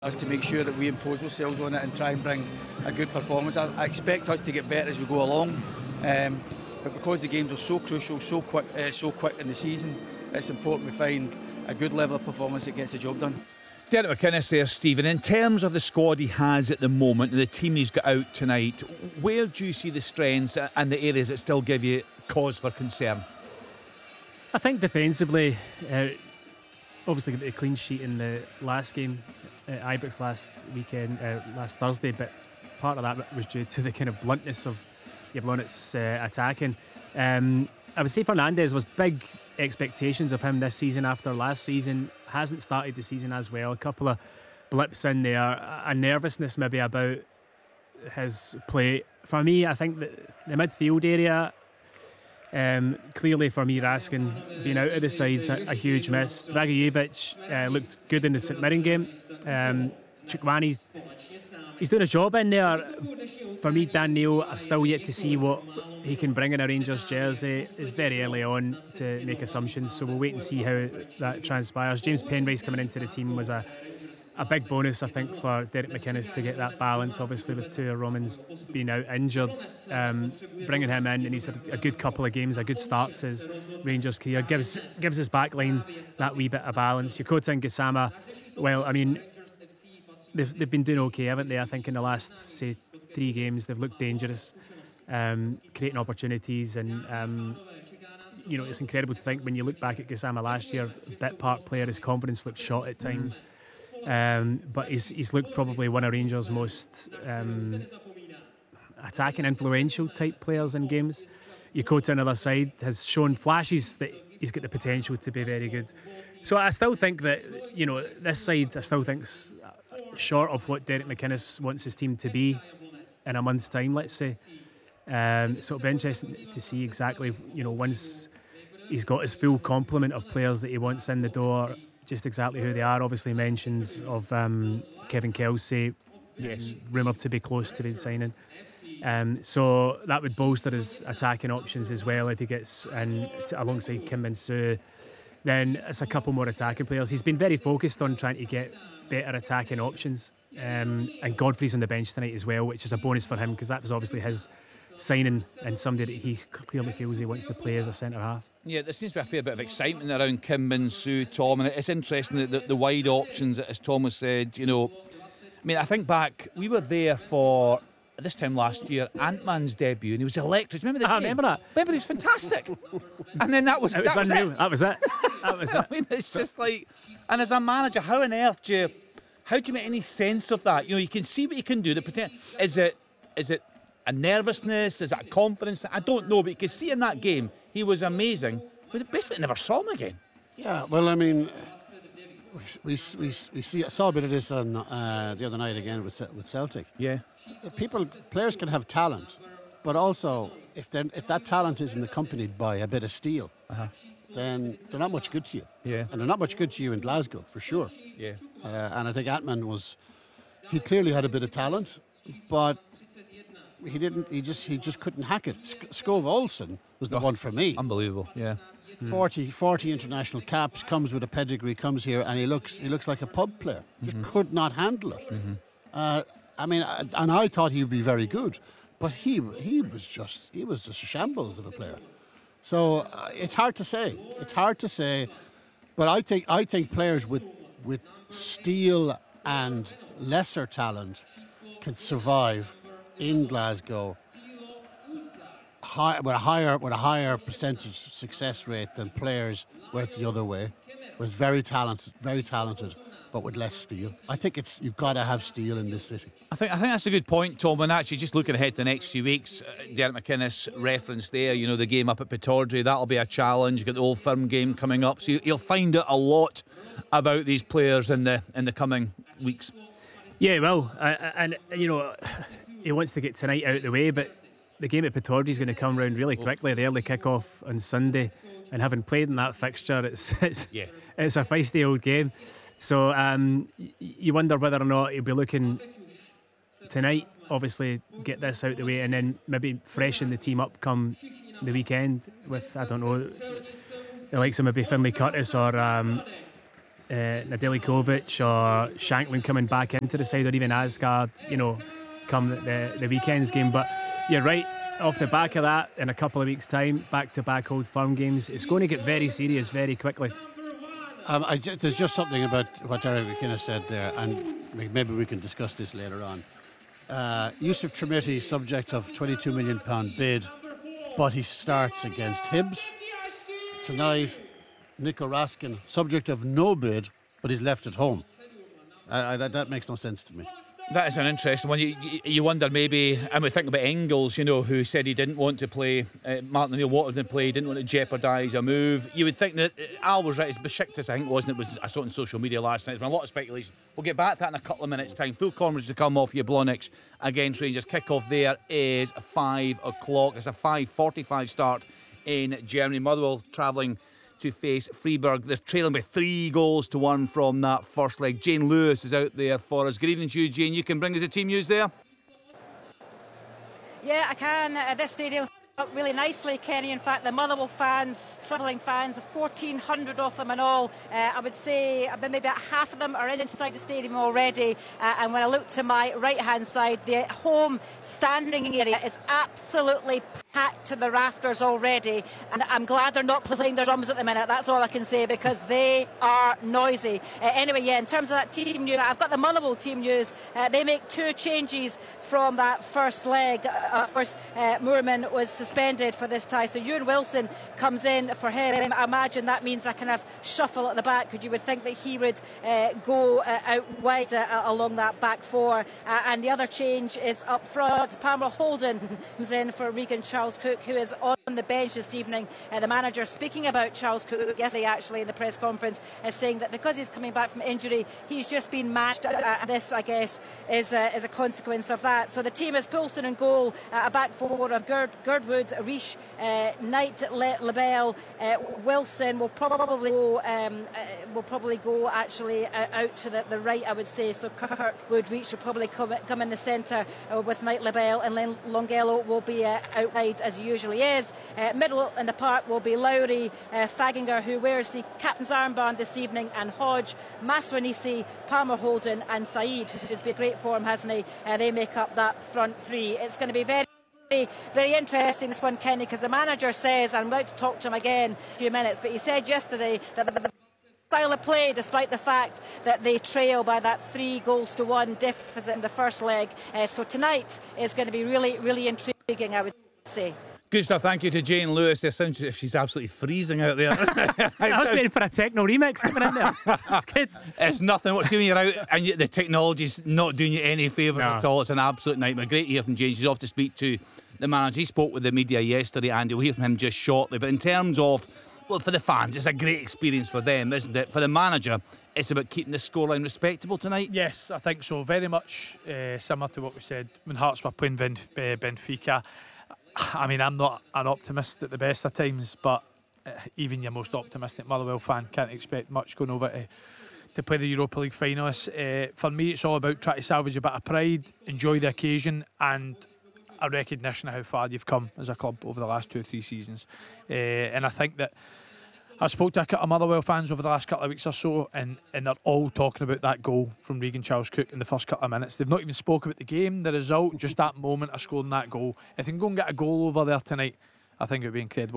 us to make sure that we impose ourselves on it and try and bring a good performance. I expect us to get better as we go along, but because the games are so crucial, so quick in the season, it's important we find a good level of performance that gets the job done. Derek McInnes there, Stephen. In terms of the squad he has at the moment and the team he's got out tonight, where do you see the strengths and the areas that still give you cause for concern? I think defensively, obviously got the clean sheet in the last game at Ibrox last Thursday, but part of that was due to the kind of bluntness of Jablonec's attacking. I would say Fernandez was big expectations of him this season after last season. Hasn't started the season as well. A couple of blips in there, a nervousness maybe about his play. For me, I think that the midfield area, clearly for me, Raskin being out of the side's a huge miss. Dragicevic looked good in the St Mirren game. Chukwueze, he's doing a job in there. For me, Dan Neil, I've still yet to see what he can bring in a Rangers jersey. It's very early on to make assumptions, so we'll wait and see how that transpires. James Penrice coming into the team was a big bonus, I think, for Derek McInnes to get that balance, obviously with two of Romans being out injured. Bringing him in, and he's had a good couple of games, a good start to his Rangers career, gives his backline that wee bit of balance. Yokota and Gassama, well, I mean, they've been doing okay, haven't they? I think in the last, say, 3 games they've looked dangerous, creating opportunities, and it's incredible to think when you look back at Gassama last year, bit part player, his confidence looked shot at times, but he's looked probably one of Rangers' most attacking, influential type players in games. Yokota on the other side has shown flashes that he's got the potential to be very good. So I still think that this side, I still think's short of what Derek McInnes wants his team to be in a month's time, let's say. So it'll be interesting to see exactly, once he's got his full complement of players that he wants in the door, just exactly who they are. Obviously mentions of Kevin Kelsey, yes, rumoured to be close to being signing. So that would bolster his attacking options as well if he gets in alongside Kim Min-soo. Then it's a couple more attacking players. He's been very focused on trying to get better attacking options. And Godfrey's on the bench tonight as well, which is a bonus for him because that was obviously his signing and somebody that he clearly feels he wants to play as a centre-half. Yeah, there seems to be a fair bit of excitement around Kim Min-soo, Tom, and it's interesting that the wide options, as Thomas said, I think back, we were there for, this time last year, Ant-Man's debut, and he was electric. Remember I remember that. Remember, he was fantastic. And then that was unreal. It. That was it. I mean, it's just like, and as a manager, how on earth do you make any sense of that? You can see what you can do. The potential, is it a nervousness? Is it a confidence? I don't know, but you could see in that game he was amazing. We basically never saw him again. Yeah, well, I mean, we saw a bit of this on the other night again with Celtic. Yeah, players can have talent, but also if that talent isn't accompanied by a bit of steel, then they're not much good to you. Yeah, and they're not much good to you in Glasgow for sure. Yeah, and I think Ant-Man he clearly had a bit of talent, but he didn't. He just couldn't hack it. Skov Olsen was the one for me. Unbelievable. Yeah. 40 international caps, comes with a pedigree, comes here and he looks like a pub player. Just could not handle it. And I thought he would be very good, but he was just a shambles of a player. So it's hard to say. But I think players with steel and lesser talent can survive in Glasgow with a higher percentage success rate than players where it's the other way, with very talented, but with less steel. I think you've got to have steel in this city. I think that's a good point, Tom. And actually, just looking ahead to the next few weeks, Derek McInnes referenced there, the game up at Pittodrie, that'll be a challenge. You've got the Old Firm game coming up, so you'll find out a lot about these players in the coming weeks. Yeah, well, and he wants to get tonight out of the way, but the game at Pittodrie is going to come round really quickly. The early kick-off on Sunday, and having played in that fixture, it's a feisty old game. So you wonder whether or not he'll be looking tonight, obviously get this out of the way, and then maybe freshen the team up come the weekend with, I don't know, the likes of maybe Finlay Curtis or Nedeljkovic or Shankland coming back into the side, or even Asgard, come the weekend's game. But you're right, off the back of that, in a couple of weeks' time, back-to-back Old Firm games, it's going to get very serious very quickly. There's just something about what Derek McKenna said there, and maybe we can discuss this later on. Yusuf Trimiti, subject of £22 million bid, but he starts against Hibs. Tonight, Nico Raskin, subject of no bid, but he's left at home. That makes no sense to me. That is an interesting one. You wonder maybe, and we think about Engels, who said he didn't want to play. Martin O'Neill didn't play, didn't want to jeopardise a move. You would think that Al was right. It's Besiktas, I think, wasn't it? I saw it on social media last night. There's been a lot of speculation. We'll get back to that in a couple of minutes' time. Full coverage to come off Jablonec against Rangers. Kick-off there is 5 o'clock. It's a 5:45 start in Germany. Motherwell travelling to face Freiburg. They're trailing by 3-1 from that first leg. Jane Lewis is out there for us. Good evening to you, Jane. You can bring us the team news there? Yeah, I can. This stadium up really nicely, Kenny. In fact, the Motherwell fans, travelling fans, 1,400 of them in all. I would say maybe about half of them are inside the stadium already. And when I look to my right-hand side, the home standing area is absolutely packed to the rafters already. And I'm glad they're not playing their drums at the minute. That's all I can say, because they are noisy. Anyway, in terms of that team news, I've got the Motherwell team news. They make 2 changes from that first leg. Of course, Moorman was suspended for this tie, so Ewan Wilson comes in for him. I imagine that means a kind of shuffle at the back, because you would think that he would go out wide along that back 4. And the other change is up front. Pamela Holden comes in for Regan Charles Cook, who is on the bench this evening. The manager speaking about Charles Cook yesterday, actually, in the press conference, saying that because he's coming back from injury, he's just been matched. This, I guess, is a consequence of that. So the team is Poulsen in goal, a back 4 of Girdwood, Riche, Knight, Labelle, Wilson will probably go actually out to the right, I would say. So Kirkwood, Riche will probably come in the centre with Knight, Labelle, and then Longello will be out wide as he usually is. Middle in the park will be Lowry, Faginger, who wears the captain's armband this evening, and Hodge, Maswanisi, Palmer Holden, and Saeed, who's been great form, hasn't he? They make up that front 3. It's going to be very, very interesting, this one, Kenny, because the manager says, and I'm about to talk to him again in a few minutes, but he said yesterday that the style of play, despite the fact that they trail by that 3-1 deficit in the first leg. So tonight is going to be really, really intriguing, I would say. Good stuff. Thank you to Jane Lewis. It sounds as if she's absolutely freezing out there. I was waiting for a techno remix coming in there. That's good. It's nothing. What's doing you out, and the technology's not doing you any favours at all. It's an absolute nightmare. Great to hear from Jane. She's off to speak to the manager. He spoke with the media yesterday, and we'll hear from him just shortly. But in terms of, well, for the fans, it's a great experience for them, isn't it? For the manager, it's about keeping the scoreline respectable tonight. Yes, I think so. Very much similar to what we said when Hearts were playing Benfica. I mean, I'm not an optimist at the best of times, but even your most optimistic Motherwell fan can't expect much going over to play the Europa League finalists. For me, it's all about trying to salvage a bit of pride, enjoy the occasion, and a recognition of how far you've come as a club over the last 2 or 3 seasons. And I think that I spoke to a couple of Motherwell fans over the last couple of weeks or so, and they're all talking about that goal from Regan Charles Cook in the first couple of minutes. They've not even spoken about the game, the result, just that moment of scoring that goal. If they can go and get a goal over there tonight, I think it would be incredible.